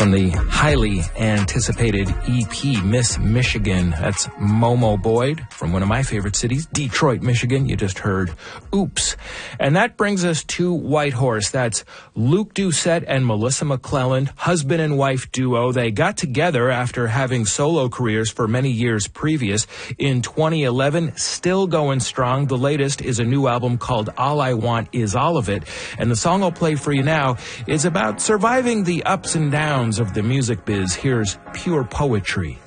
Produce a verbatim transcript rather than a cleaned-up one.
from the highly anticipated E P, Miss Michigan. That's Momo Boyd from one of my favorite cities, Detroit, Michigan. You just heard Oops. And that brings us to Whitehorse. That's Luke Doucette and Melissa McClelland, husband and wife duo. They got together after having solo careers for many years previous. In twenty eleven, still going strong. The latest is a new album called All I Want Is All of It. And the song I'll play for you now is about surviving the ups and downs of the music biz. Here's Pure Poetry.